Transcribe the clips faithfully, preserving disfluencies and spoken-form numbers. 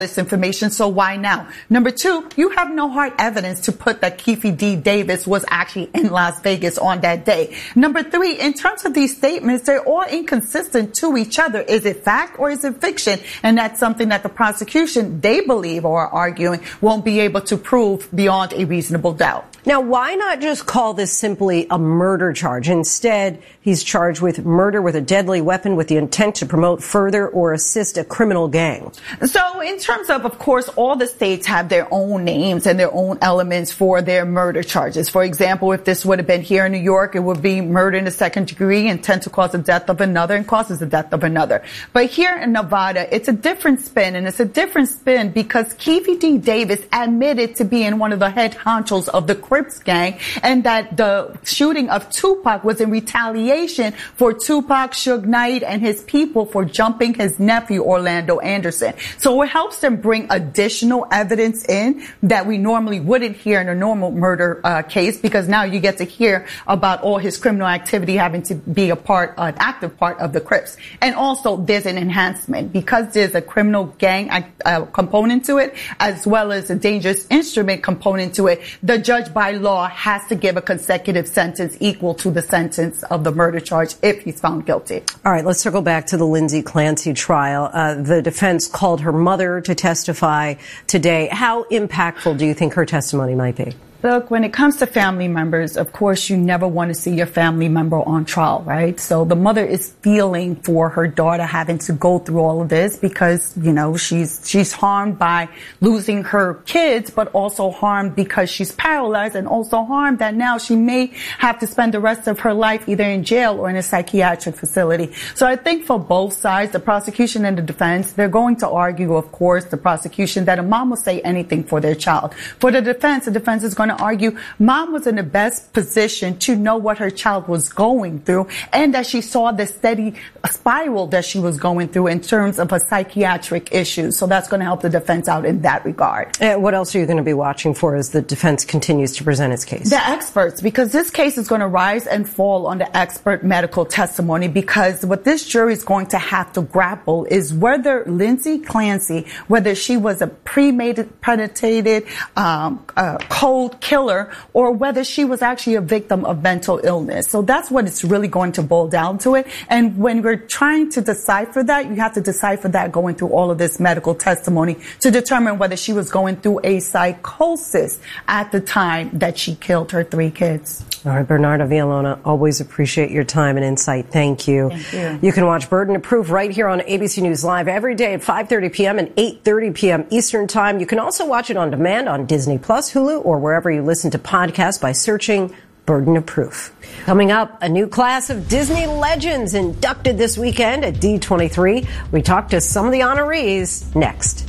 this information, so why now? Number two, you have no hard evidence to put that Keefe D. Davis was actually in Las Vegas on that day. Number three, in terms of these statements, they're all inconsistent to each other. Is it fact or is it fiction? And that's something that the prosecution, they believe or are arguing, won't be able to prove beyond a reasonable doubt. Now, why not just call this simply a murder charge? Instead, he's charged with murder with a deadly weapon with the intent to promote, further, or assist a criminal gang. So in terms of, of course, all the states have their own names and their own elements for their murder charges. For example, if this would have been here in New York, it would be murder in the second degree, intent to cause the death of another and causes the death of another. But here in Nevada, it's a different spin, and it's a different spin because Keefe D. Davis admitted to being one of the head honchos of the Crips gang, and that the shooting of Tupac was in retaliation for Tupac, Suge Knight, and his people for jumping his nephew, Orlando Anderson. So it helps them bring additional evidence in that we normally wouldn't hear in a normal murder uh, case, because now you get to hear about all his criminal activity having to be a part, uh, an active part of the Crips. And also there's an enhancement because there's a criminal gang uh, component to it, as well as a dangerous instrument component to it. The judge by law has to give a consecutive sentence equal to the sentence of the murder charge if he's found guilty. All right, let's circle back to the Lindsay Clancy trial. Uh, the defense called her mother to testify today. How impactful do you think her testimony might be? Look, when it comes to family members, of course, you never want to see your family member on trial, right? So the mother is feeling for her daughter having to go through all of this because, you know, she's she's harmed by losing her kids, but also harmed because she's paralyzed, and also harmed that now she may have to spend the rest of her life either in jail or in a psychiatric facility. So I think for both sides, the prosecution and the defense, they're going to argue, of course, the prosecution, that a mom will say anything for their child. For the defense, the defense is going to argue mom was in the best position to know what her child was going through, and that she saw the steady spiral that she was going through in terms of a psychiatric issue. So that's going to help the defense out in that regard. Uh, what else are you going to be watching for as the defense continues to present its case? The experts, because this case is going to rise and fall on the expert medical testimony, because what this jury is going to have to grapple is whether Lindsay Clancy, whether she was a premeditated, um, uh, cold killer, or whether she was actually a victim of mental illness. So that's what it's really going to boil down to it. And when we're trying to decipher that, you have to decipher that going through all of this medical testimony to determine whether she was going through a psychosis at the time that she killed her three kids. All right, Bernarda Villalona, always appreciate your time and insight. Thank you. Thank you. You can watch Burden of Proof right here on A B C News Live every day at five thirty p.m. and eight thirty p.m. Eastern Time. You can also watch it on demand on Disney Plus, Hulu, or wherever you listen to podcasts by searching Burden of Proof. Coming up, a new class of Disney legends inducted this weekend at D twenty-three. We talk to some of the honorees next.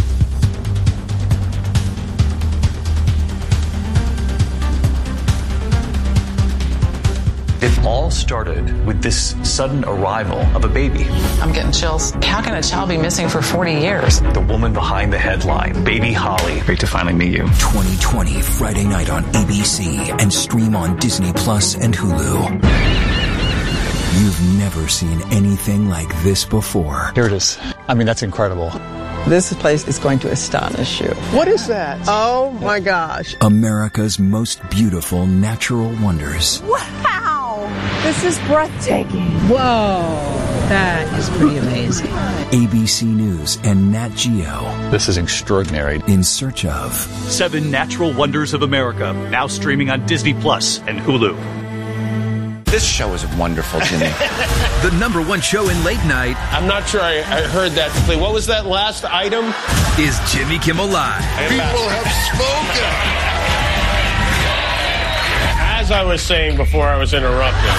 It all started with this sudden arrival of a baby. I'm getting chills. How can a child be missing for forty years? The woman behind the headline, Baby Holly. Great to finally meet you. twenty twenty, Friday night on A B C and stream on Disney Plus and Hulu. You've never seen anything like this before. Here it is. I mean, that's incredible. This place is going to astonish you. What is that? Oh my gosh. America's most beautiful natural wonders. Wow. This is breathtaking. Whoa. That is pretty amazing. A B C News and Nat Geo. This is extraordinary. In search of Seven Natural Wonders of America, now streaming on Disney Plus and Hulu. This show is wonderful to me. The number one show in late night. I'm not sure I, I heard that play. What was that last item? Is Jimmy Kimmel Live. People have spoken. As I was saying before I was interrupted.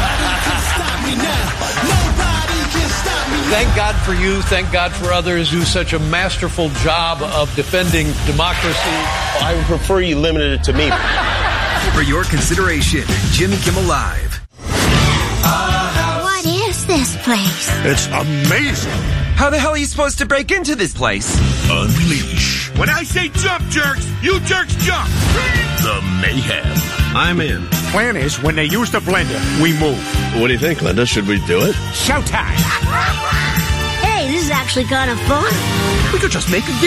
Thank God for you. Thank God for others who do such a masterful job of defending democracy. I would prefer you limited it to me. For your consideration, Jimmy Kimmel Live. What is this place? It's amazing. How the hell are you supposed to break into this place? Unleash. When I say jump, jerks, you jerks jump. The mayhem. I'm in. Plan is, when they use the blender, we move. What do you think, Linda? Should we do it? Showtime. Hey, this is actually kind of fun. We could just make a